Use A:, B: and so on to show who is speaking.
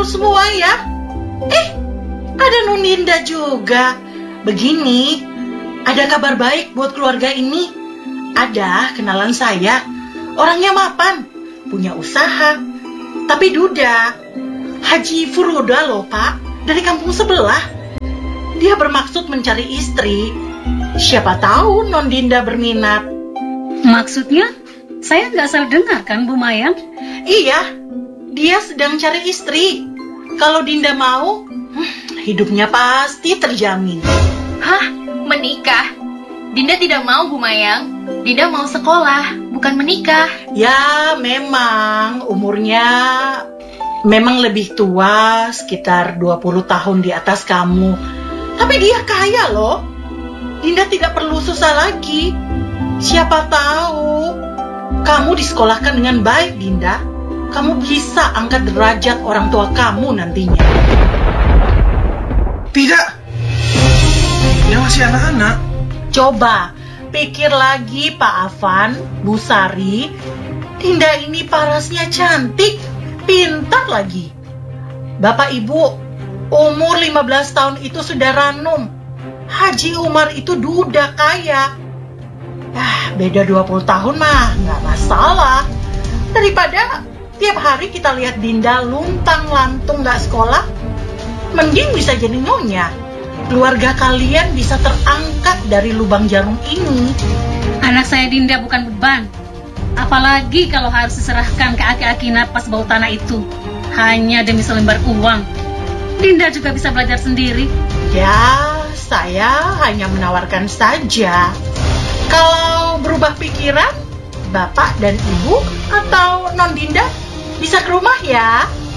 A: semua ya. Ada Nundinda juga. Begini, ada kabar baik buat keluarga ini. Ada kenalan saya, orangnya mapan, punya usaha, tapi duda. Haji Furoda loh Pak, dari kampung sebelah. Dia bermaksud mencari istri. Siapa tahu Nondinda berminat.
B: Maksudnya? Saya nggak salah dengar kan, Bu Mayang?
A: Iya, dia sedang cari istri. Kalau Dinda mau, hidupnya pasti terjamin.
C: Hah? Menikah? Dinda tidak mau, Bu Mayang. Dinda mau sekolah, bukan menikah.
A: Ya, memang umurnya memang lebih tua, sekitar 20 tahun di atas kamu. Tapi dia kaya loh. Dinda tidak perlu susah lagi. Siapa tahu kamu disekolahkan dengan baik, Dinda. Kamu bisa angkat derajat orang tua kamu nantinya.
D: Tidak. Dia masih anak-anak.
A: Coba pikir lagi Pak Afan, Bu Sari. Dinda ini parasnya cantik, pintar lagi. Bapak Ibu, umur 15 tahun itu sudah ranum. Haji Umar itu duda kaya. Beda 20 tahun mah nggak masalah. Daripada tiap hari kita lihat Dinda luntang-lantung nggak sekolah, mending bisa jadi nyonya. Keluarga kalian bisa terangkat dari lubang jarum ini.
B: Anak saya Dinda bukan beban. Apalagi kalau harus diserahkan ke aki-aki napas bau tanah itu hanya demi selembar uang. Dinda juga bisa belajar sendiri.
A: Ya, saya hanya menawarkan saja. Kalau berubah pikiran, Bapak dan Ibu atau Non Dinda bisa ke rumah ya.